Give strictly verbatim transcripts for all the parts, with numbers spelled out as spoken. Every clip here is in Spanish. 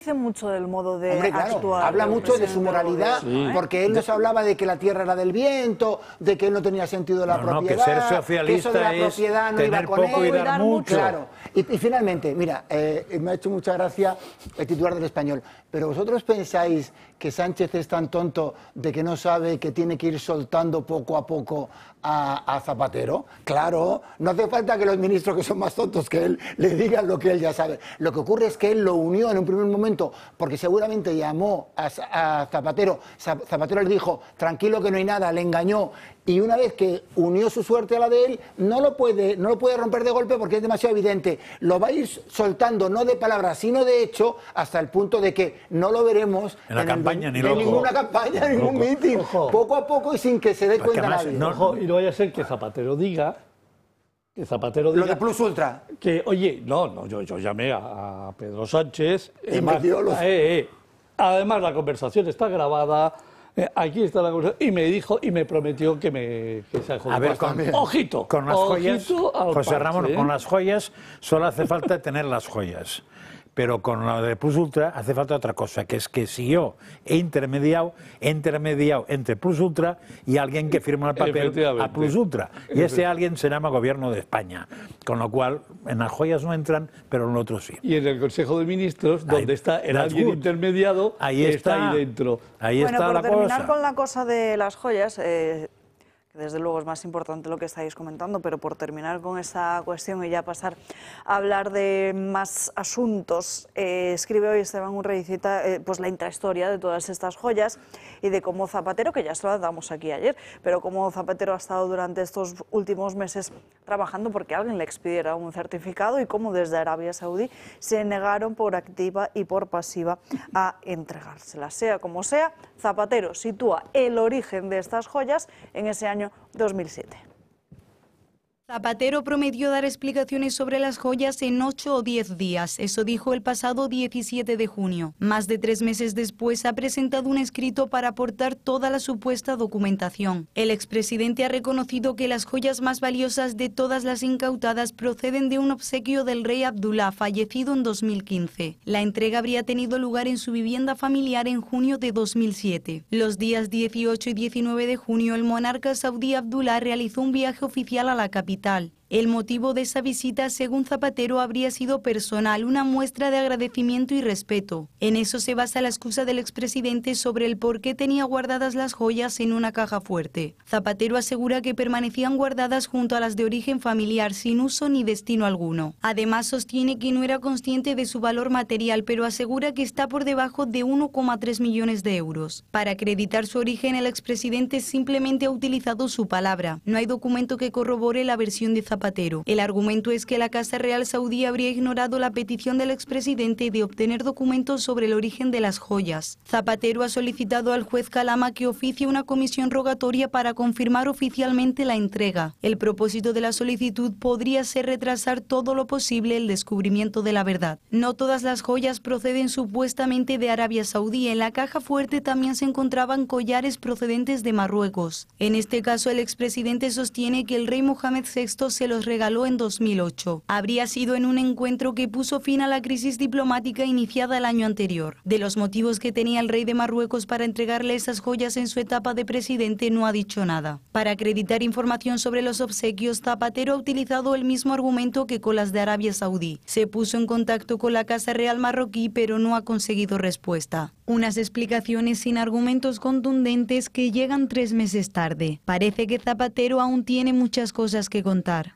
Dice mucho del modo de Hombre, claro, actuar. habla mucho de su moralidad, Sí. porque él nos hablaba de que la tierra era del viento, de que él no tenía sentido de la No, no, propiedad, que ser socialista que eso de la es propiedad no tener iba con poco él. y dar mucho. Claro. Y, y finalmente, mira, eh, me ha hecho mucha gracia el titular del Español, pero ¿vosotros pensáis que Sánchez es tan tonto de que no sabe que tiene que ir soltando poco a poco a, a Zapatero? Claro, no hace falta que los ministros, que son más tontos que él, le digan lo que él ya sabe. Lo que ocurre es que él lo unió en un primer momento, porque seguramente llamó a, a Zapatero, Zapatero le dijo, tranquilo que no hay nada, le engañó, y una vez que unió su suerte a la de él, no lo puede, no lo puede romper de golpe porque es demasiado evidente. Lo va a ir soltando, no de palabras, sino de hecho, hasta el punto de que no lo veremos en la en campaña, el, ni en loco. ninguna campaña, en ningún mitin, poco a poco y sin que se dé Porque cuenta además, nadie. no- Ojo, y no vaya a ser que Zapatero diga, que Zapatero diga Lo de Plus Ultra. que, oye, no, no, yo, yo llamé a, a Pedro Sánchez. Y además, metió los- eh, eh, además, la conversación está grabada. eh, aquí está la conversación. Y me dijo y me prometió que me que se A ver, con, ojito, con las joyas, ojito al José parche, Ramón, ¿eh? con las joyas solo hace falta tener las joyas. Pero con lo de Plus Ultra hace falta otra cosa, que es que si yo he intermediado, he intermediado entre Plus Ultra y alguien que firma el papel Efectivamente. a Plus Ultra. Y ese alguien se llama Gobierno de España. Con lo cual, en las joyas no entran, pero en lo otro sí. Y en el Consejo de Ministros, Ahí- donde está el that's alguien good. intermediado, Ahí está, está. ahí dentro. Ahí Bueno, está por la terminar cosa. con la cosa de las joyas, eh, que desde luego es más importante lo que estáis comentando, pero por terminar con esa cuestión y ya pasar a hablar de más asuntos, eh, escribe hoy Esteban Urre y cita eh, pues la intrahistoria de todas estas joyas y de cómo Zapatero, que ya se lo damos aquí ayer, pero cómo Zapatero ha estado durante estos últimos meses trabajando porque alguien le expidiera un certificado y cómo desde Arabia Saudí se negaron por activa y por pasiva a entregárselas. Sea como sea, Zapatero sitúa el origen de estas joyas en ese año dos mil siete. Zapatero prometió dar explicaciones sobre las joyas en ocho o diez días. Eso dijo el pasado diecisiete de junio. Más de tres meses después ha presentado un escrito para aportar toda la supuesta documentación. El expresidente ha reconocido que las joyas más valiosas de todas las incautadas proceden de un obsequio del rey Abdullah, fallecido en dos mil quince. La entrega habría tenido lugar en su vivienda familiar en junio de dos mil siete. Los días dieciocho y diecinueve de junio, el monarca saudí Abdullah realizó un viaje oficial a la capital. El motivo de esa visita, según Zapatero, habría sido personal, una muestra de agradecimiento y respeto. En eso se basa la excusa del expresidente sobre el por qué tenía guardadas las joyas en una caja fuerte. Zapatero asegura que permanecían guardadas junto a las de origen familiar, sin uso ni destino alguno. Además, sostiene que no era consciente de su valor material, pero asegura que está por debajo de uno coma tres millones de euros. Para acreditar su origen, el expresidente simplemente ha utilizado su palabra. No hay documento que corrobore la versión de Zapatero. El argumento es que la Casa Real Saudí habría ignorado la petición del expresidente de obtener documentos sobre el origen de las joyas. Zapatero ha solicitado al juez Calama que oficie una comisión rogatoria para confirmar oficialmente la entrega. El propósito de la solicitud podría ser retrasar todo lo posible el descubrimiento de la verdad. No todas las joyas proceden supuestamente de Arabia Saudí. En la caja fuerte también se encontraban collares procedentes de Marruecos. En este caso, el expresidente sostiene que el rey Mohamed sexto se los regaló en dos mil ocho. Habría sido en un encuentro que puso fin a la crisis diplomática iniciada el año anterior. De los motivos que tenía el rey de Marruecos para entregarle esas joyas en su etapa de presidente no ha dicho nada. Para acreditar información sobre los obsequios, Zapatero ha utilizado el mismo argumento que con las de Arabia Saudí. Se puso en contacto con la Casa Real marroquí, pero no ha conseguido respuesta. Unas explicaciones sin argumentos contundentes que llegan tres meses tarde. Parece que Zapatero aún tiene muchas cosas que contar.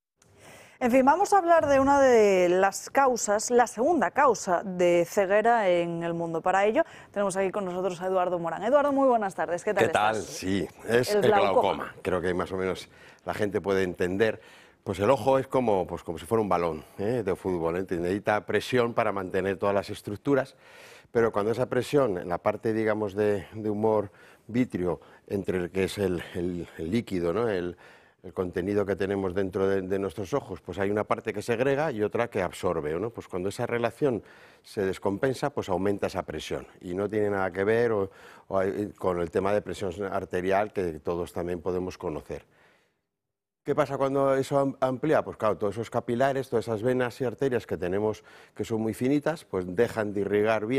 En fin, vamos a hablar de una de las causas, la segunda causa de ceguera en el mundo. Para ello, tenemos aquí con nosotros a Eduardo Morán. Eduardo, muy buenas tardes. ¿Qué tal ¿Qué tal? estás? Sí, es El el, glaucoma. glaucoma. Creo que más o menos la gente puede entender. Pues el ojo es como, pues como si fuera un balón ¿eh? de fútbol. ¿eh? Necesita presión para mantener todas las estructuras, pero cuando esa presión, en la parte, digamos, de, de humor vítreo, entre el que es el, el, el líquido, ¿no? el, el contenido que tenemos dentro de, de nuestros ojos, pues hay una parte que segrega y otra que absorbe, ¿no? Pues cuando esa relación se descompensa, pues aumenta esa presión y no tiene nada que ver o, o hay, con el tema de presión arterial que todos también podemos conocer. ¿Qué pasa cuando eso amplía? Pues claro, todos esos capilares, todas esas venas y arterias que tenemos que son muy finitas, pues dejan de irrigar bien